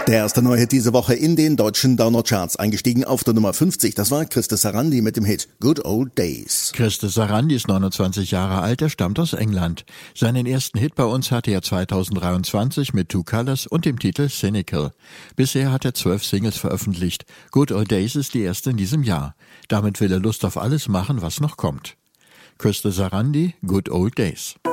Der erste neue Hit diese Woche in den deutschen Download-Charts. Eingestiegen auf der Nummer 50. Das war Christos Sarandi mit dem Hit Good Old Days. Christos Sarandi ist 29 Jahre alt, er stammt aus England. Seinen ersten Hit bei uns hatte er 2023 mit Two Colors und dem Titel Cynical. Bisher hat er 12 Singles veröffentlicht. Good Old Days ist die erste in diesem Jahr. Damit will er Lust auf alles machen, was noch kommt. Christos Sarandi, Good Old Days.